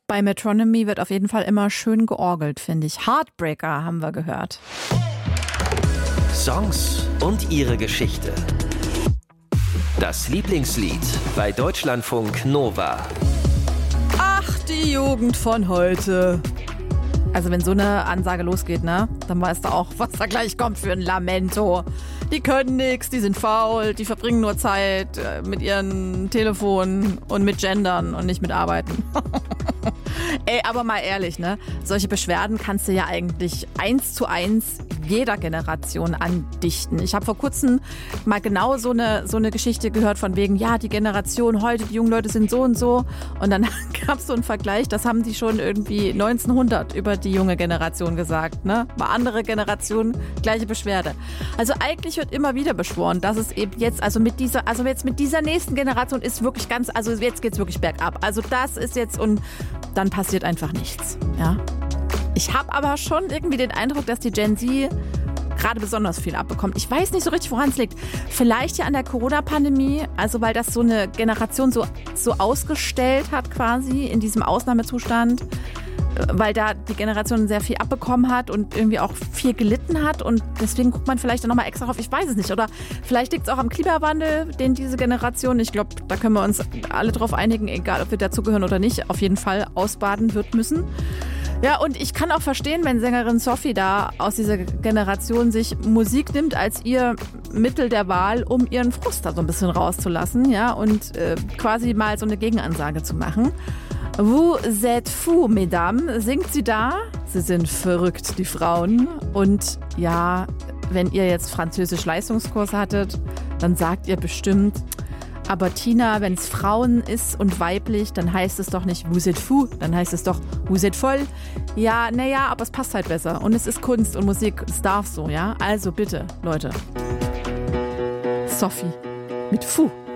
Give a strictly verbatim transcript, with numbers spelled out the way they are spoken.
Bei Metronomy wird auf jeden Fall immer schön georgelt, finde ich. Heartbreaker haben wir gehört. Songs und ihre Geschichte. Das Lieblingslied bei Deutschlandfunk Nova. Ach, die Jugend von heute. Also wenn so eine Ansage losgeht, ne, dann weißt du auch, was da gleich kommt für ein Lamento. Die können nix, die sind faul, die verbringen nur Zeit mit ihren Telefonen und mit Gendern und nicht mit Arbeiten. Ey, aber mal ehrlich, ne, solche Beschwerden kannst du ja eigentlich eins zu eins jeder Generation andichten. Ich habe vor kurzem mal genau so eine, so eine Geschichte gehört von wegen, ja, die Generation heute, die jungen Leute sind so und so. Und dann gab es so einen Vergleich, das haben die schon irgendwie neunzehnhundert über die junge Generation gesagt. Ne? War andere Generation, gleiche Beschwerde. Also eigentlich wird immer wieder beschworen, dass es eben jetzt, also mit dieser, also jetzt mit dieser nächsten Generation ist wirklich ganz, also jetzt geht's wirklich bergab. Also das ist jetzt, und dann passiert einfach nichts. Ja. Ich habe aber schon irgendwie den Eindruck, dass die Gen Z gerade besonders viel abbekommt. Ich weiß nicht so richtig, woran es liegt. Vielleicht ja an der Corona-Pandemie, also weil das so eine Generation so, so ausgestellt hat quasi in diesem Ausnahmezustand, weil da die Generation sehr viel abbekommen hat und irgendwie auch viel gelitten hat und deswegen guckt man vielleicht dann nochmal extra drauf. Ich weiß es nicht. Oder vielleicht liegt es auch am Klimawandel, den diese Generation, ich glaube, da können wir uns alle drauf einigen, egal ob wir dazugehören oder nicht, auf jeden Fall ausbaden wird müssen. Ja, und ich kann auch verstehen, wenn Sängerin Sophie da aus dieser Generation sich Musik nimmt als ihr Mittel der Wahl, um ihren Frust da so ein bisschen rauszulassen, ja, und äh, quasi mal so eine Gegenansage zu machen. Vous êtes fous, mesdames, singt sie da. Sie sind verrückt, die Frauen. Und ja, wenn ihr jetzt Französisch-Leistungskurs hattet, dann sagt ihr bestimmt, aber Tina, wenn es Frauen ist und weiblich, dann heißt es doch nicht vous êtes fous, dann heißt es doch vous êtes folle. Ja, naja, aber es passt halt besser. Und es ist Kunst und Musik, es darf so, ja? Also bitte, Leute. Sophie mit Fou.